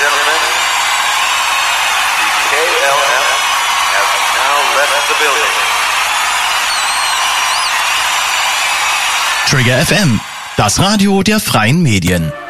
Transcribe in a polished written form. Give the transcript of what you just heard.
gentlemen, the KLM has now left the building. Trigger FM, das Radio der freien Medien.